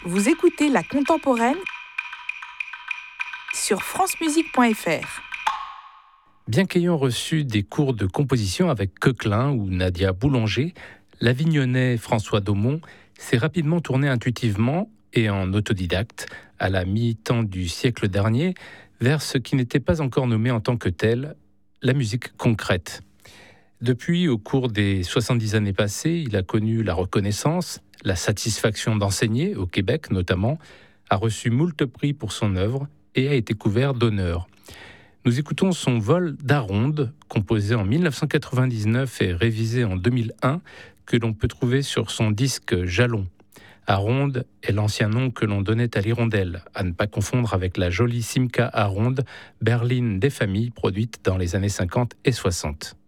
Vous écoutez La Contemporaine sur francemusique.fr. Bien qu'ayant reçu des cours de composition avec Coquelin ou Nadia Boulanger, l'Avignonnais François Daumont s'est rapidement tourné intuitivement et en autodidacte, à la mi-temps du siècle dernier, vers ce qui n'était pas encore nommé en tant que tel, la musique concrète. Depuis, au cours des 70 années passées, il a connu la reconnaissance, la satisfaction d'enseigner, au Québec notamment, a reçu moult prix pour son œuvre et a été couvert d'honneurs. Nous écoutons son vol d'Aronde, composé en 1999 et révisé en 2001, que l'on peut trouver sur son disque Jalon. Aronde est l'ancien nom que l'on donnait à l'hirondelle, à ne pas confondre avec la jolie Simca Aronde, berline des familles produite dans les années 50 et 60.